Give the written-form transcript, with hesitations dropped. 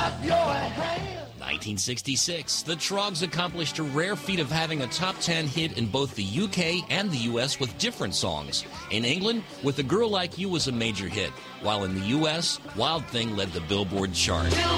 1966, the Troggs accomplished a rare feat of having a top 10 hit in both the UK and the US with different songs. In England, With a Girl Like You was a major hit, while in the US, Wild Thing led the Billboard chart.